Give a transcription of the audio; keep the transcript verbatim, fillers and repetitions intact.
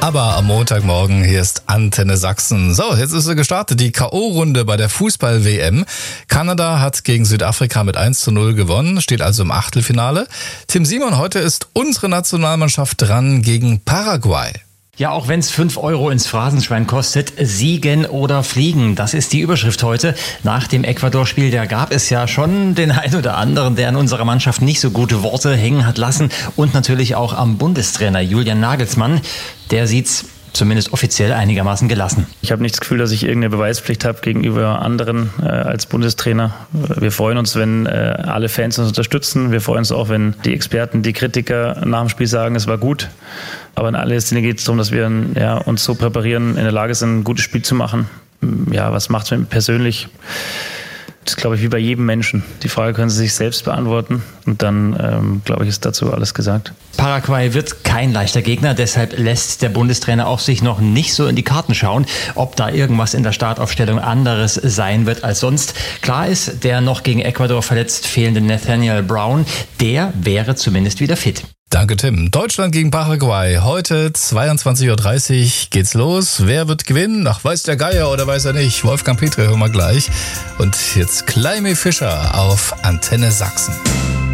Aber am Montagmorgen, hier ist Antenne Sachsen. So, jetzt ist sie gestartet, die K O-Runde bei der Fußball-W M. Kanada hat gegen Südafrika mit eins zu null gewonnen, steht also im Achtelfinale. Tim Simon, heute ist unsere Nationalmannschaft dran gegen Paraguay. Ja, auch wenn es fünf Euro ins Phrasenschwein kostet, siegen oder fliegen. Das ist die Überschrift heute. Nach dem Ecuador-Spiel, da gab es ja schon den einen oder anderen, der an unserer Mannschaft nicht so gute Worte hängen hat lassen. Und natürlich auch am Bundestrainer Julian Nagelsmann. Der sieht's zumindest offiziell einigermaßen gelassen. Ich habe nicht das Gefühl, dass ich irgendeine Beweispflicht habe gegenüber anderen äh, als Bundestrainer. Wir freuen uns, wenn äh, alle Fans uns unterstützen. Wir freuen uns auch, wenn die Experten, die Kritiker nach dem Spiel sagen, es war gut. Aber in allererster Linie geht es darum, dass wir ja, uns so präparieren, in der Lage sind, ein gutes Spiel zu machen. Ja, was macht es mit mir persönlich? Das ist, glaube ich, wie bei jedem Menschen. Die Frage können Sie sich selbst beantworten. Und dann, ähm, glaube ich, ist dazu alles gesagt. Paraguay wird kein leichter Gegner. Deshalb lässt der Bundestrainer auch sich noch nicht so in die Karten schauen, ob da irgendwas in der Startaufstellung anderes sein wird als sonst. Klar ist, der noch gegen Ecuador verletzt fehlende Nathaniel Brown, der wäre zumindest wieder fit. Danke, Tim. Deutschland gegen Paraguay. Heute zweiundzwanzig Uhr dreißig geht's los. Wer wird gewinnen? Ach, weiß der Geier oder weiß er nicht? Wolfgang Petri hören wir gleich. Und jetzt Climie Fischer auf Antenne Sachsen.